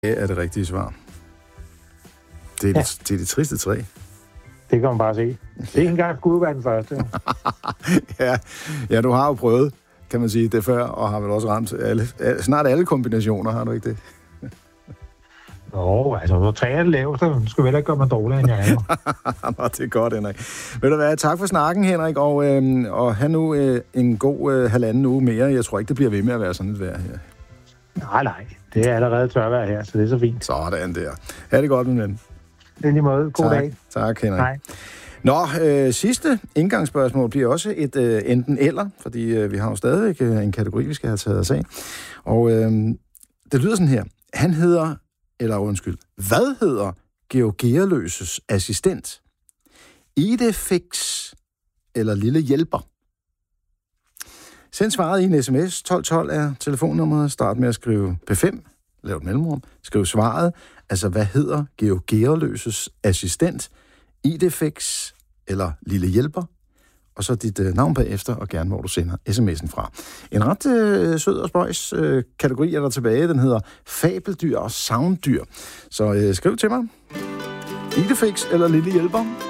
Det er det rigtige svar. Det er det triste træ. Det kan man bare se. Det er ikke engang skulle være den første. Ja, du har jo prøvet, kan man sige, det før, og har vel også ramt snart alle kombinationer, har du ikke det? Altså, så 3 er det laveste. Du skal vel ikke gøre mig dårligere, end jeg er. Nå, det er godt, Henrik. Ved du hvad, tak for snakken, Henrik, og have nu en god halvanden uge mere. Jeg tror ikke, det bliver ved med at være sådan et vejr her. Nej. Det er allerede tørvejr her, så det er så fint. Sådan der. Ha' det godt, min ven. Det er lige måde. God dag. Tak, Henrik. Hej. Nå, sidste indgangsspørgsmål bliver også et enten eller, fordi vi har jo stadig en kategori, vi skal have taget os af. Og det lyder sådan her. Hvad hedder Georg Gearløses assistent? Idefix eller Lille Hjælper? Send svaret i en sms. 1212 er telefonnummeret. Start med at skrive P5. Lav et mellemrum. Skriv svaret. Altså, hvad hedder Georg Gearløses assistent? Idefix eller Lille Hjælper? Og så dit navn bagefter, og gerne hvor du sender sms'en fra. En ret sød og spøjs kategori er der tilbage. Den hedder fabeldyr og savndyr. Så skriv til mig. Idefix eller Lille Hjælper?